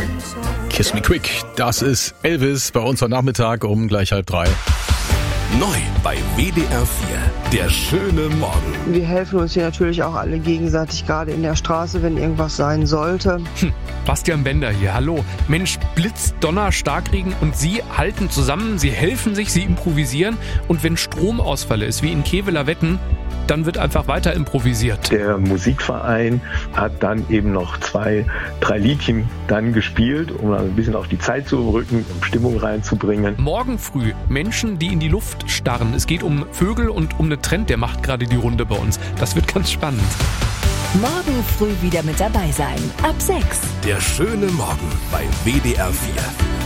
Kiss Me Quick, das ist Elvis bei uns heute Nachmittag um gleich 2:30. Neu bei WDR 4, der schöne Morgen. Wir helfen uns hier natürlich auch alle gegenseitig, gerade in der Straße, wenn irgendwas sein sollte. Bastian Bender hier, hallo. Mensch, Blitz, Donner, Starkregen und Sie halten zusammen, Sie helfen sich, Sie improvisieren. Und wenn Stromausfall ist, wie in Kevelaer Wetten, dann wird einfach weiter improvisiert. Der Musikverein hat dann eben noch 2, 3 Liedchen dann gespielt, um ein bisschen auf die Zeit zu überbrücken, um Stimmung reinzubringen. Morgen früh Menschen, die in die Luft starren. Es geht um Vögel und um einen Trend, der macht gerade die Runde bei uns. Das wird ganz spannend. Morgen früh wieder mit dabei sein. Ab 6. Der schöne Morgen bei WDR 4.